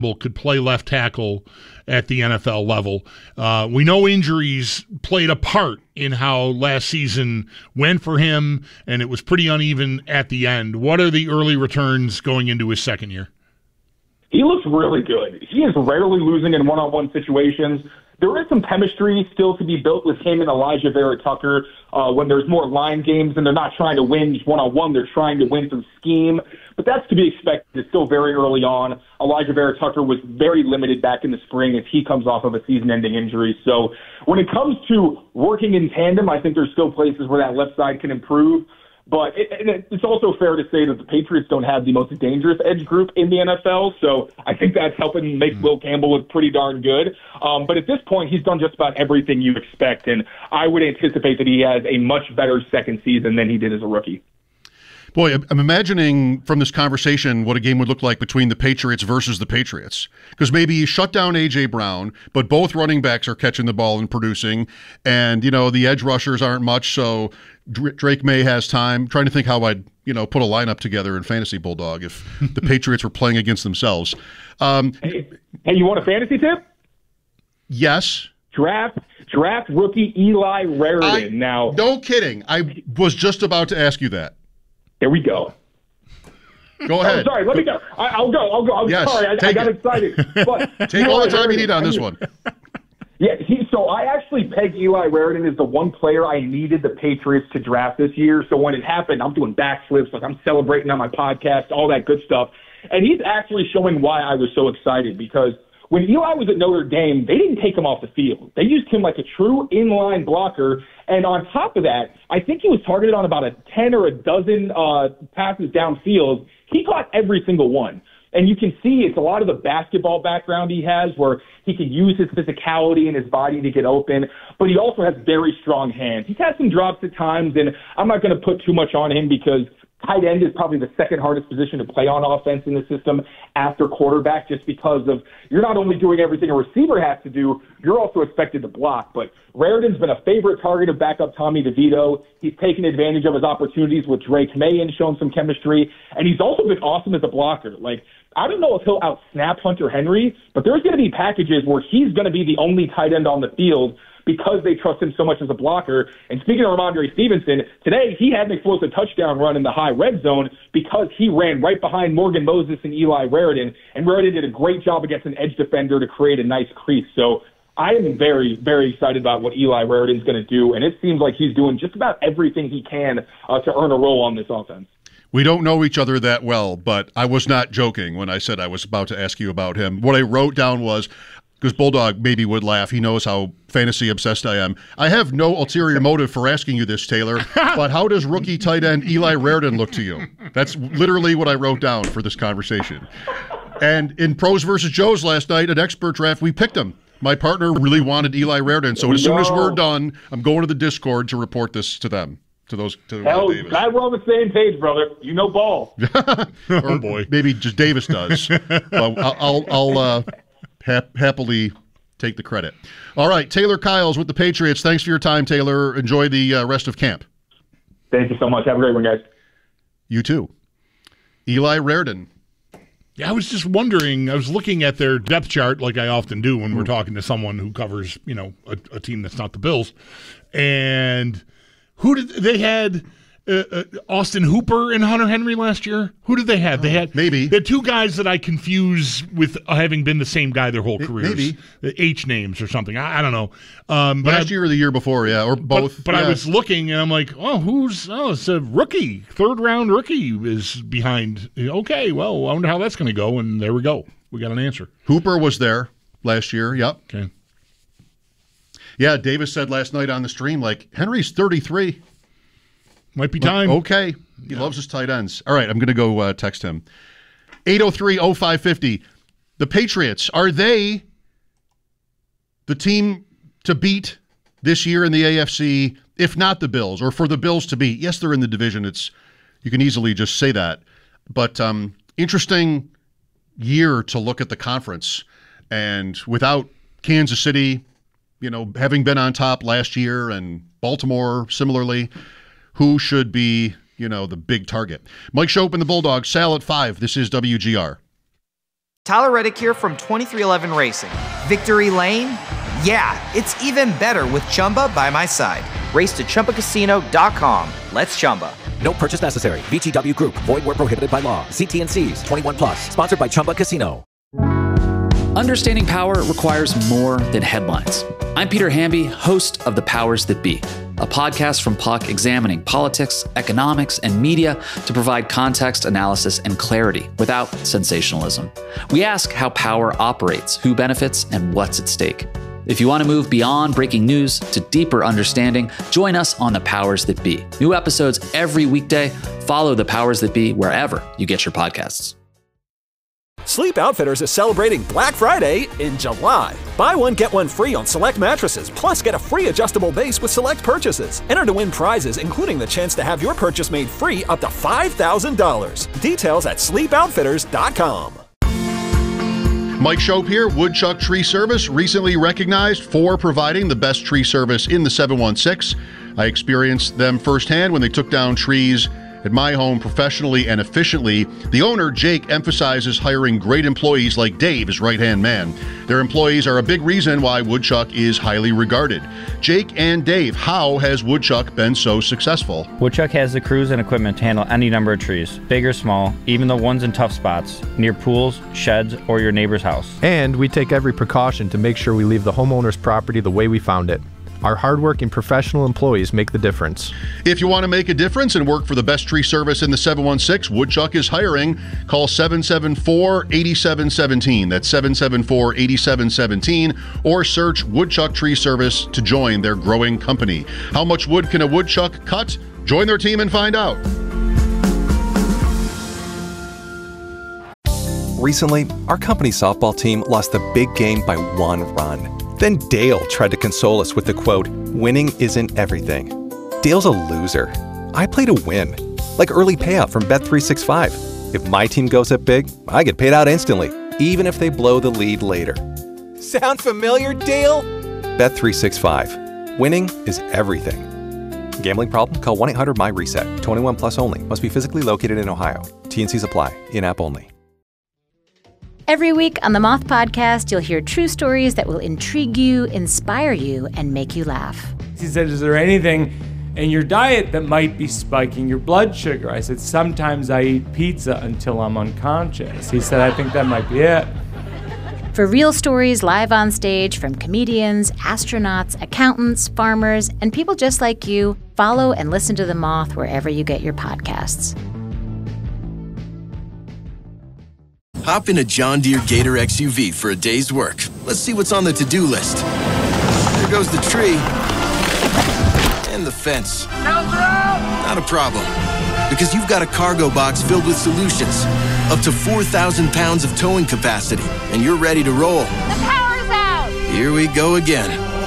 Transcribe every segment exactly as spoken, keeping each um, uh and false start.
could play left tackle at the N F L level. Uh, we know injuries played a part in how last season went for him, and it was pretty uneven at the end. What are the early returns going into his second year? He looks really good. He is rarely losing in one-on-one situations. There is some chemistry still to be built with him and Elijah Vera-Tucker uh, when there's more line games and they're not trying to win just one-on-one. They're trying to win through scheme. But that's to be expected. It's still very early on. Elijah Vera-Tucker was very limited back in the spring as he comes off of a season-ending injury. So when it comes to working in tandem, I think there's still places where that left side can improve. But it, it, it's also fair to say that the Patriots don't have the most dangerous edge group in the N F L, so I think that's helping make Will Campbell look pretty darn good. Um, but at this point, he's done just about everything you expect, and I would anticipate that he has a much better second season than he did as a rookie. Boy, I'm imagining from this conversation what a game would look like between the Patriots versus the Patriots. Because maybe you shut down A J. Brown, but both running backs are catching the ball and producing. And, you know, the edge rushers aren't much, so Drake May has time. I'm trying to think how I'd, you know, put a lineup together in Fantasy Bulldog if the Patriots were playing against themselves. Um, hey, hey, you want a fantasy tip? Yes. Draft draft rookie Eli Raritan. I, now, no kidding. I was just about to ask you that. There we go. Go ahead. Oh, sorry, let me go. I, I'll go. I'll go. I'm yes, sorry. I, I got it. excited. But take all the time Raritan, you need on this one. Yeah, he, so I actually pegged Eli Raritan as the one player I needed the Patriots to draft this year. So when it happened, I'm doing backflips, like I'm celebrating on my podcast, all that good stuff. And he's actually showing why I was so excited, because when Eli was at Notre Dame, they didn't take him off the field. They used him like a true inline blocker. And on top of that, I think he was targeted on about a ten or a dozen uh, passes downfield. He caught every single one. And you can see it's a lot of the basketball background he has where he can use his physicality and his body to get open, but he also has very strong hands. He's had some drops at times, and I'm not going to put too much on him because tight end is probably the second hardest position to play on offense in the system after quarterback, just because of you're not only doing everything a receiver has to do, you're also expected to block. But Raritan's been a favorite target of backup Tommy DeVito. He's taken advantage of his opportunities with Drake May and shown some chemistry, and he's also been awesome as a blocker. Like, I don't know if he'll out-snap Hunter Henry, but there's going to be packages where he's going to be the only tight end on the field because they trust him so much as a blocker. And speaking of Ramondre Stevenson, today he had an explosive touchdown run in the high red zone because he ran right behind Morgan Moses and Eli Raritan, and Raritan did a great job against an edge defender to create a nice crease. So I am very, very excited about what Eli Raritan's going to do, and it seems like he's doing just about everything he can uh, to earn a role on this offense. We don't know each other that well, but I was not joking when I said I was about to ask you about him. What I wrote down was, because Bulldog maybe would laugh, he knows how fantasy obsessed I am. I have no ulterior motive for asking you this, Taylor, but how does rookie tight end Eli Raritan look to you? That's literally what I wrote down for this conversation. And in Pros versus Joes last night, an expert draft, we picked him. My partner really wanted Eli Raritan, so as soon as we're done, I'm going to the Discord to report this to them. To those, to Hell, Davis. glad we're on the same page, brother. You know ball. Oh boy, maybe just Davis does. But I'll, I'll, I'll uh, hap- happily take the credit. All right, Taylor Kyles with the Patriots. Thanks for your time, Taylor. Enjoy the uh, rest of camp. Thank you so much. Have a great one, guys. You too. Eli Raritan. Yeah, I was just wondering. I was looking at their depth chart, like I often do when we're talking to someone who covers, you know, a, a team that's not the Bills, and. Who did they had uh, uh, Austin Hooper and Hunter Henry last year? Who did they have? They had maybe the two guys that I confuse with having been the same guy their whole careers. Maybe H names or something. I, I don't know. Um, but last I, year or the year before, yeah, or both. But, but yeah. I was looking and I'm like, oh, who's? Oh, it's a rookie, third round rookie is behind. Okay, well, I wonder how that's going to go. And there we go. We got an answer. Hooper was there last year. Yep. Okay. Yeah, Davis said last night on the stream, like, Henry's thirty-three. Might be time. Like, okay. He yeah. loves his tight ends. All right, I'm going to go uh, text him. eight oh three oh five fifty. The Patriots, are they the team to beat this year in the A F C, if not the Bills, or for the Bills to beat? Yes, they're in the division. It's you can easily just say that. But um, interesting year to look at the conference. And without Kansas City, you know, having been on top last year, and Baltimore similarly, who should be, you know, the big target? Mike Schopp and the Bulldogs, Sal at five. This is W G R. Tyler Reddick here from twenty-three eleven Racing. Victory Lane? Yeah, it's even better with Chumba by my side. Race to Chumba Casino dot com. Let's Chumba. No purchase necessary. V G W Group. Void where prohibited by law. See T N Cs. twenty-one plus. Sponsored by Chumba Casino. Understanding power requires more than headlines. I'm Peter Hamby, host of The Powers That Be, a podcast from Puck examining politics, economics, and media to provide context, analysis, and clarity without sensationalism. We ask how power operates, who benefits, and what's at stake. If you want to move beyond breaking news to deeper understanding, join us on The Powers That Be. New episodes every weekday. Follow The Powers That Be wherever you get your podcasts. Sleep Outfitters is celebrating Black Friday in July. Buy one, get one free on select mattresses, plus get a free adjustable base with select purchases. Enter to win prizes, including the chance to have your purchase made free up to five thousand dollars. Details at sleep outfitters dot com. Mike Shope here, Woodchuck Tree Service, recently recognized for providing the best tree service in the seven one six. I experienced them firsthand when they took down trees at my home professionally and efficiently. The owner, Jake, emphasizes hiring great employees like Dave, his right-hand man. Their employees are a big reason why Woodchuck is highly regarded. Jake and Dave, how has Woodchuck been so successful? Woodchuck has the crews and equipment to handle any number of trees, big or small, even the ones in tough spots, near pools, sheds, or your neighbor's house. And we take every precaution to make sure we leave the homeowner's property the way we found it. Our hardworking professional employees make the difference. If you want to make a difference and work for the best tree service in the seven one six, Woodchuck is hiring. Call seven seven four, eight seven one seven. That's seven seven four, eight seven one seven, or search Woodchuck Tree Service to join their growing company. How much wood can a woodchuck cut? Join their team and find out. Recently, our company softball team lost the big game by one run. Then Dale tried to console us with the quote, "Winning isn't everything." Dale's a loser. I play to win, like early payout from Bet three sixty-five. If my team goes up big, I get paid out instantly, even if they blow the lead later. Sound familiar, Dale? Bet three sixty-five. Winning is everything. Gambling problem? Call one eight hundred M Y reset. twenty-one plus only. Must be physically located in Ohio. T N Cs apply. In-app only. Every week on the Moth Podcast, you'll hear true stories that will intrigue you, inspire you, and make you laugh. He said, is there anything in your diet that might be spiking your blood sugar? I said, sometimes I eat pizza until I'm unconscious. He said, I think that might be it. For real stories live on stage from comedians, astronauts, accountants, farmers, and people just like you, follow and listen to The Moth wherever you get your podcasts. Hop in a John Deere Gator X U V for a day's work. Let's see what's on the to-do list. There goes the tree. And the fence. Not a problem. Because you've got a cargo box filled with solutions. Up to four thousand pounds of towing capacity. And you're ready to roll. The power's out! Here we go again.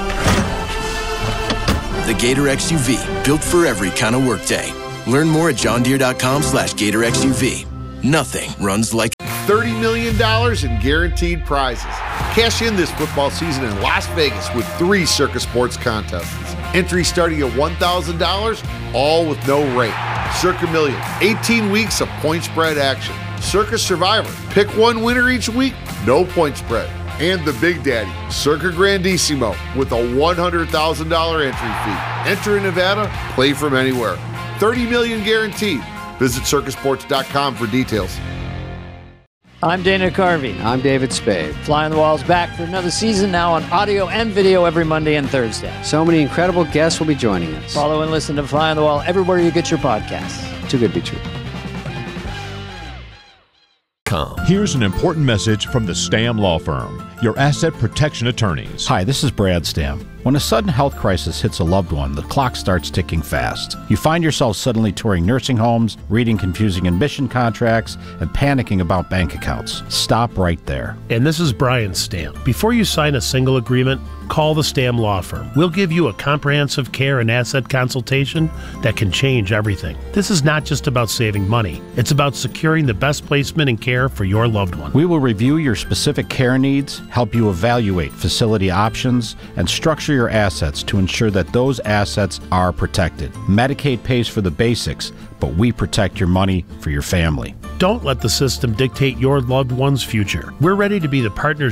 The Gator X U V. Built for every kind of workday. Learn more at johndeere.com slash Gator X U V. Nothing runs like thirty million dollars in guaranteed prizes. Cash in this football season in Las Vegas with three Circa Sports contests. Entry starting at one thousand dollars, all with no rate. Circa Million, eighteen weeks of point spread action. Circa Survivor, pick one winner each week, no point spread. And the Big Daddy, Circa Grandissimo, with a one hundred thousand dollars entry fee. Enter in Nevada, play from anywhere. thirty million dollars guaranteed. Visit circa sports dot com for details. I'm Dana Carvey. I'm David Spade. Fly on the Wall's back for another season, now on audio and video every Monday and Thursday. So many incredible guests will be joining us. Follow and listen to Fly on the Wall everywhere you get your podcasts. Too good to be true. Here's an important message from the Stam Law Firm, your asset protection attorneys. Hi, this is Brad Stam. When a sudden health crisis hits a loved one, the clock starts ticking fast. You find yourself suddenly touring nursing homes, reading confusing admission contracts, and panicking about bank accounts. Stop right there. And this is Brian Stam. Before you sign a single agreement, call the Stam Law Firm. We'll give you a comprehensive care and asset consultation that can change everything. This is not just about saving money. It's about securing the best placement and care for your loved one. We will review your specific care needs, help you evaluate facility options, and structure your assets to ensure that those assets are protected. Medicaid pays for the basics, but we protect your money for your family. Don't let the system dictate your loved one's future. We're ready to be the partners